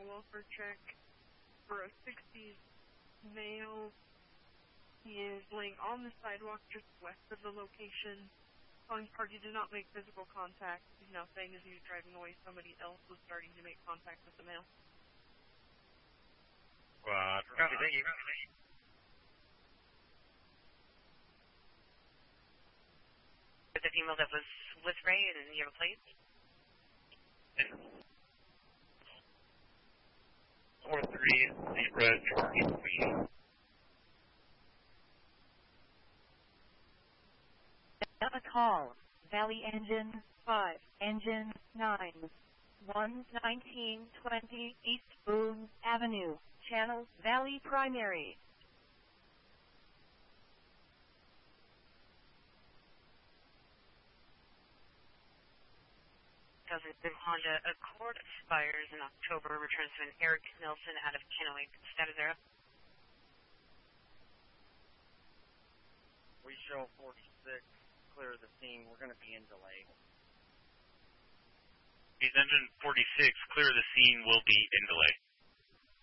welfare check for a 60s male. He is laying on the sidewalk just west of the location. Calling party did not make physical contact. He's now saying as he was driving away, somebody else was starting to make contact with the male. Copy, thank you. The female that was with Ray, and you have a plate? 4-3, Zebra, George, Queen. A call. Valley Engine 5, Engine 9, 11920 East Boone Avenue, Channel Valley Primary. The Honda Accord expires in October, returns to an Eric Nelson out of Kennewick. Status 0. We show 46, clear the scene. We're going to be in delay. Engine 46, clear the scene, will be in delay.